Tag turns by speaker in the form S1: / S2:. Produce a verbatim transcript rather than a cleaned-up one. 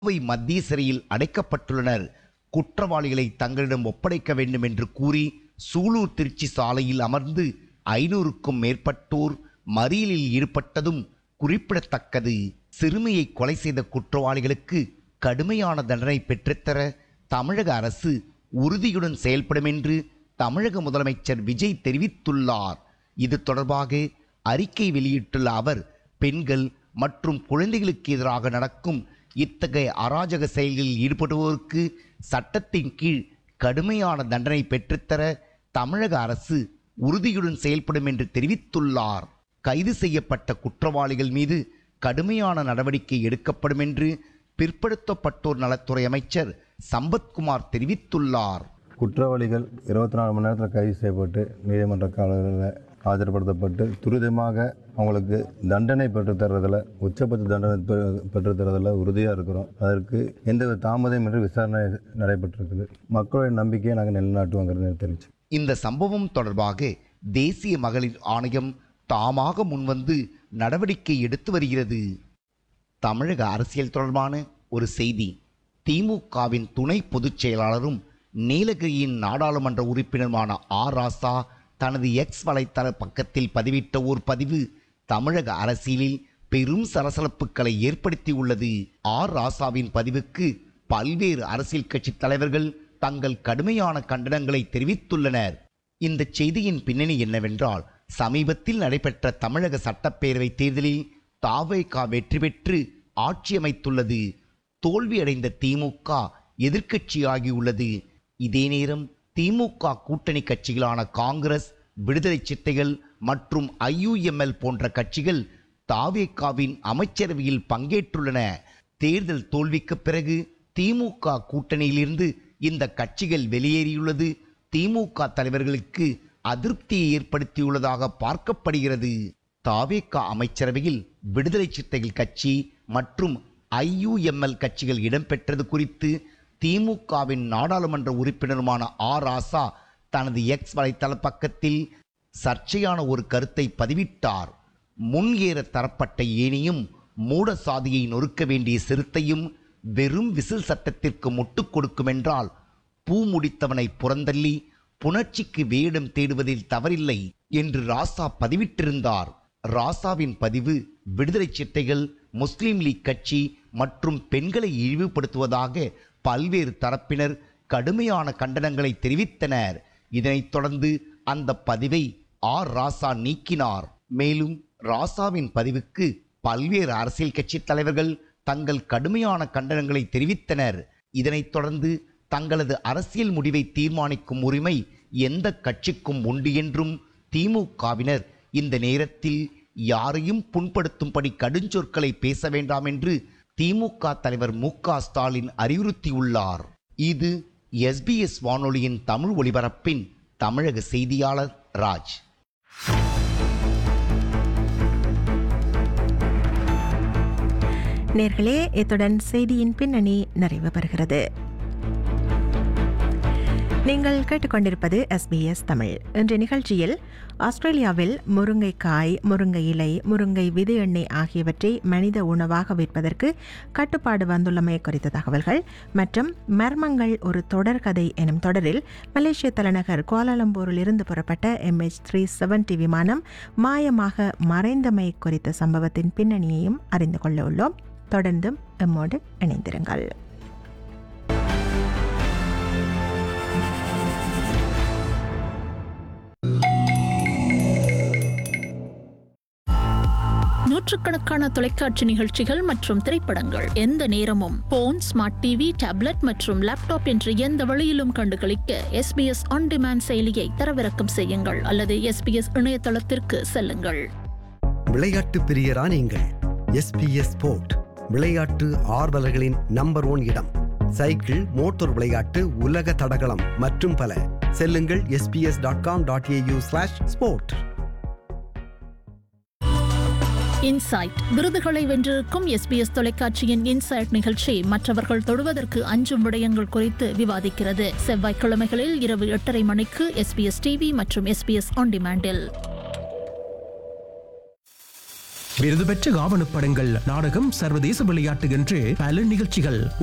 S1: அவை மத்திய சிறையில் அடைக்கப்பட்டுள்ளனர். குற்றவாளிகளை தங்களிடம் ஒப்படைக்க வேண்டும் என்று கூறி சூலூர் திருச்சி சாலையில் அமர்ந்து ஐநூறுக்கும் மேற்பட்டோர் மறியலில் ஈடுபட்டதும் குறிப்பிடத்தக்கது. சிறுமியை கொலை செய்த குற்றவாளிகளுக்கு கடுமையான தண்டனை பெற்றுத்தர தமிழக அரசு உறுதியுடன் செயல்படும் என்று தமிழக முதலமைச்சர் விஜய் தெரிவித்துள்ளார். இது தொடர்பாக அறிக்கை வெளியிட்டுள்ள அவர், பெண்கள் மற்றும் குழந்தைகளுக்கு எதிராக நடக்கும் இத்தகைய அராஜக செயல்களில் ஈடுபடுவோருக்கு சட்டத்தின் கீழ் கடுமையான தண்டனை பெற்றுத்தர தமிழக அரசு உறுதியுடன் செயல்படும் என்று தெரிவித்துள்ளார். கைது செய்யப்பட்ட குற்றவாளிகள் மீது கடுமையான நடவடிக்கை எடுக்கப்படும் என்று பிற்படுத்தப்பட்டோர் நலத்துறை அமைச்சர் சம்பத்குமார் தெரிவித்துள்ளார்.
S2: குற்றவாளிகள் இருபத்தி நாலு மணி நேரத்தில் கைது செய்யப்பட்டு நீதிமன்ற காலங்களில் ஆஜர்படுத்தப்பட்டு துரிதமாக அவங்களுக்கு தண்டனை பெற்றுத்தரதில் உச்சபட்ச தண்டனை பெற்றுத்தரதில் உறுதியாக இருக்கிறோம். அதற்கு எந்த தாமதம் என்று விசாரணை நடைபெற்றிருக்குது. மக்களுடைய நம்பிக்கையை நாங்கள் நிலைநாட்டுவோங்கிறது தெரிவிச்சு.
S1: இந்த சம்பவம் தொடர்பாக தேசிய மகளிர் ஆணையம் தாமாக முன்வந்து நடவடிக்கை எடுத்து வருகிறது. தமிழக அரசியல் தொடர்பான ஒரு செய்தி. திமுகவின் துணை பொதுச் செயலாளரும் நீலகிரியின் நாடாளுமன்ற உறுப்பினருமான ஆர் ராசா தனது எக்ஸ் வலைத்தள பக்கத்தில் பதிவிட்ட ஓர் பதிவு தமிழக அரசியலில் பெரும் சலசலப்புகளை ஏற்படுத்தியுள்ளது. ஆர் ராசாவின் பதிவுக்கு பல்வேறு அரசியல் கட்சி தலைவர்கள் தங்கள் கடுமையான கண்டனங்களை தெரிவித்துள்ளனர். இந்த செய்தியின் பின்னணி என்னவென்றால், சமீபத்தில் நடைபெற்ற தமிழக சட்டப்பேரவை தேர்தலில் தாவேகா வெற்றி பெற்று ஆட்சி அமைத்துள்ளது. தோல்வியடைந்த திமுக எதிர்க்கட்சியாகியுள்ளது. இதே நேரம் திமுக கூட்டணி கட்சிகளான காங்கிரஸ், விடுதலை சிறுத்தைகள் மற்றும் ஐயுஎம்எல் போன்ற கட்சிகள் தாவேகாவின் அமைச்சரவையில் பங்கேற்றுள்ளன. தேர்தல் தோல்விக்கு பிறகு திமுக கூட்டணியிலிருந்து இந்த கட்சிகள் வெளியேறியுள்ளது திமுக தலைவர்களுக்கு அதிருப்தியை ஏற்படுத்தியுள்ளதாக பார்க்கப்படுகிறது. தாவேகா அமைச்சரவையில் விடுதலை சிறுத்தைகள் கட்சி மற்றும் ஐயுஎம்எல் கட்சிகள் இடம்பெற்றது குறித்து திமுகவின் நாடாளுமன்ற உறுப்பினருமான ஆர் ராசா தனது எக்ஸ் வலைத்தள பக்கத்தில் சர்ச்சையான ஒரு கருத்தை பதிவிட்டார். முன்ஏற தரப்பட்ட ஏனியும் மூட சாதியை நொறுக்க வேண்டிய சிறுத்தையும் வெறும் விசில் சட்டத்திற்கு முட்டுக் கொடுக்குமென்றால் பூ முடித்தவனை புறந்தள்ளி புணர்ச்சிக்கு வேடம் தேடுவதில் தவறில்லை என்று ராசா பதிவிட்டிருந்தார். ராசாவின் பதிவு விடுதலை சிறுத்தைகள், முஸ்லீம் லீக் கட்சி மற்றும் பெண்களை இழிவுபடுத்துவதாக பல்வேறு தரப்பினர் கடுமையான கண்டனங்களை தெரிவித்தனர். இதனைத் தொடர்ந்து அந்த பதிவை ஆர் ராசா நீக்கினார். மேலும் ராசாவின் பதிவுக்கு பல்வேறு அரசியல் கட்சி தலைவர்கள் தங்கள் கடுமையான கண்டனங்களை தெரிவித்தனர். இதனைத் தொடர்ந்து தங்களது அரசியல் முடிவை தீர்மானிக்கும் உரிமை எந்த கட்சிக்கும் உண்டு என்றும் திமுகவினர் இந்த நேரத்தில் யாரையும் புண்படுத்தும்படி கடுஞ்சொற்களை பேச வேண்டாம் என்று திமுக தலைவர் மு க ஸ்டாலின் அறிவுறுத்தியுள்ளார். இது எஸ்பிஎஸ் வானொலியின் தமிழ் ஒலிபரப்பின் தமிழக செய்தியாளர் ராஜ்.
S3: நேர்களே, இத்துடன் செய்தியின் பின்னணி நிறைவு பெறுகிறது. நீங்கள் கேட்டுக்கொண்டிருப்பது எஸ்பிஎஸ் தமிழ். இன்றைய நிகழ்ச்சியில் ஆஸ்திரேலியாவில் முருங்கைக்காய், முருங்கை இலை, முருங்கை விதை எண்ணெய் ஆகியவற்றை மனித உணவாக விற்பதற்கு கட்டுப்பாடு வந்துள்ளமை குறித்த தகவல்கள் மற்றும் மர்மங்கள் ஒரு தொடர்கதை எனும் தொடரில் மலேசிய தலைநகர் கோலாலம்பூரில் இருந்து புறப்பட்ட எம்ஹெச் த்ரீ செவன்டி விமானம் மாயமாக மறைந்தமை குறித்த சம்பவத்தின் பின்னணியையும் அறிந்து கொள்ள உள்ளோம். தொடர்ந்தும் எம்மோடு இணைந்திருங்கள்.
S4: நூற்றுக்கணக்கான தொலைக்காட்சி நிகழ்ச்சிகள் மற்றும் திரைப்படங்கள் எந்த நேரமும் போன், ஸ்மார்ட் டிவி, டேப்லெட் மற்றும் லேப்டாப் என்று எந்த வழியிலும் கண்டுகளிக்க எஸ்பிஎஸ் ஆன் டிமாண்ட் செயலியை தரவிறக்கம் செய்யுங்கள் அல்லது எஸ்பிஎஸ் இணையதளத்திற்கு செல்லுங்கள்.
S5: விளையாட்டு பிரியரா நீங்கள்? எஸ்பிஎஸ் ஸ்போர்ட் விளையாட்டு ஆர்வலர்களின் நம்பர் ஒன் இடம். சைக்கிள், மோட்டார் விளையாட்டு, உலக தடகளம் மற்றும் பல. செல்லுங்கள் SBS dot com dot AU slash sport.
S4: Inside விருதுகளை வென்றிருக்கும் எஸ்பிஎஸ் தொலைக்காட்சியின் இன்சைட் நிகழ்ச்சி மற்றவர்கள் தொடுவதற்கு அஞ்சும் விடயங்கள் குறித்து விவாதிக்கிறது. செவ்வாய்க்கிழமைகளில் இரவு எட்டரை மணிக்கு எஸ்பிஎஸ் டிவி மற்றும் எஸ்பிஎஸ் ஆன் டிமாண்டில்.
S6: விருது பெற்ற ஆவணப்படங்கள், நாடகம், சர்வதேச விளையாட்டு என்று பல நிகழ்ச்சிகள்